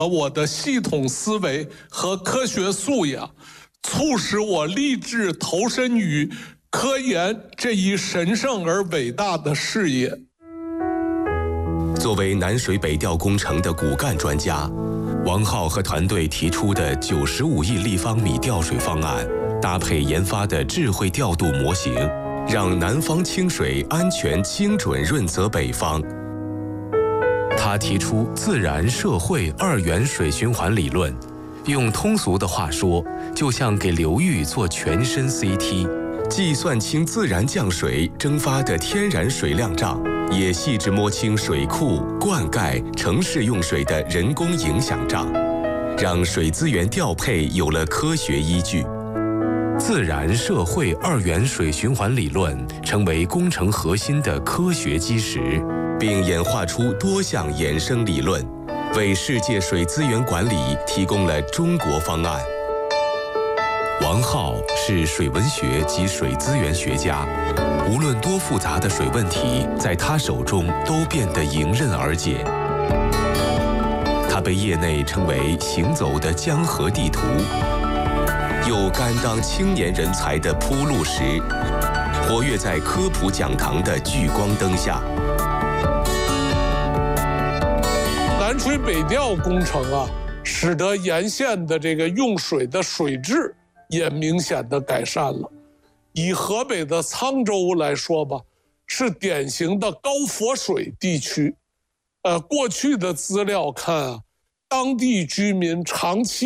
我的系统思维和科学素养，促使我立志投身于科研这一神圣而伟大的事业。 作为南水北调工程的骨干专家，王浩和团队提出的95亿立方米调水方案，搭配研发的智慧调度模型，让南方清水安全、精准润泽北方。他提出自然社会二元水循环理论，用通俗的话说，就像给流域做全身 CT， 既算清自然降水蒸发的天然水量账，也细致摸清水库、灌溉、城市用水的人工影响账，让水资源调配有了科学依据。自然社会二元水循环理论成为工程核心的科学基石，并演化出多项衍生理论，为世界水资源管理提供了中国方案。王浩是水文学及水资源学家，无论多复杂的水问题，在他手中都变得迎刃而解。他被业内称为行走的江河地图，又甘当青年人才的铺路石，活跃在科普讲堂的聚光灯下。 南水北调工程啊，使得沿线的这个用水的水质也明显的改善了。以河北的沧州来说吧，是典型的高佛水地区。过去的资料看啊，当地居民长期